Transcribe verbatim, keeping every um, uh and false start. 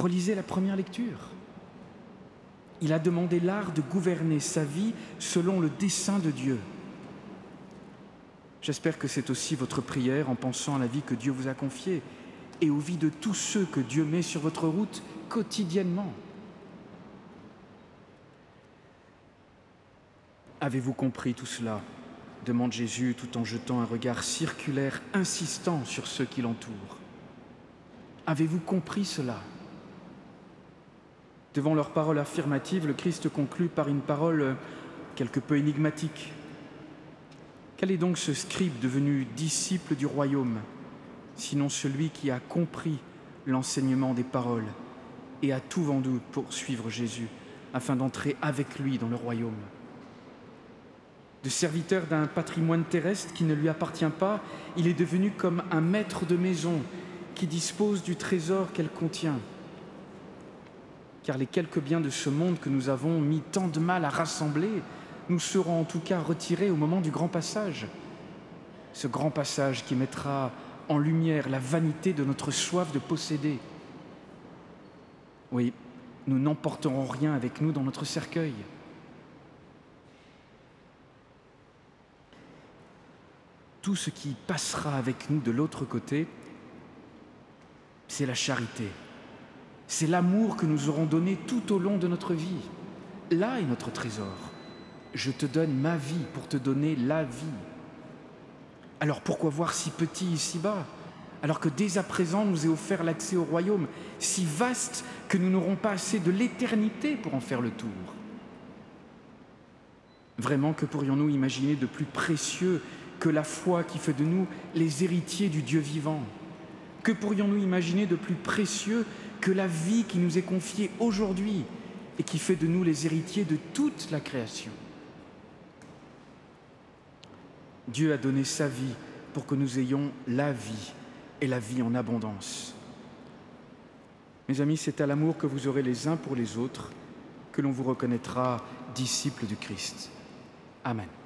Relisez la première lecture. Il a demandé l'art de gouverner sa vie selon le dessein de Dieu. J'espère que c'est aussi votre prière en pensant à la vie que Dieu vous a confiée et aux vies de tous ceux que Dieu met sur votre route quotidiennement. Avez-vous compris tout cela ? Demande Jésus tout en jetant un regard circulaire insistant sur ceux qui l'entourent. Avez-vous compris cela ? Devant leurs paroles affirmatives, le Christ conclut par une parole quelque peu énigmatique. Quel est donc ce scribe devenu disciple du royaume, sinon celui qui a compris l'enseignement des paroles et a tout vendu pour suivre Jésus, afin d'entrer avec lui dans le royaume ? De serviteur d'un patrimoine terrestre qui ne lui appartient pas, il est devenu comme un maître de maison qui dispose du trésor qu'elle contient. Car les quelques biens de ce monde que nous avons mis tant de mal à rassembler nous seront en tout cas retirés au moment du grand passage. Ce grand passage qui mettra en lumière la vanité de notre soif de posséder. Oui, nous n'emporterons rien avec nous dans notre cercueil. Tout ce qui passera avec nous de l'autre côté, c'est la charité. C'est l'amour que nous aurons donné tout au long de notre vie. Là est notre trésor. Je te donne ma vie pour te donner la vie. Alors pourquoi voir si petit ici-bas, alors que dès à présent nous est offert l'accès au royaume, si vaste que nous n'aurons pas assez de l'éternité pour en faire le tour ? Vraiment, que pourrions-nous imaginer de plus précieux que la foi qui fait de nous les héritiers du Dieu vivant ? Que pourrions-nous imaginer de plus précieux que la vie qui nous est confiée aujourd'hui et qui fait de nous les héritiers de toute la création ? Dieu a donné sa vie pour que nous ayons la vie et la vie en abondance. Mes amis, c'est à l'amour que vous aurez les uns pour les autres que l'on vous reconnaîtra disciples du Christ. Amen.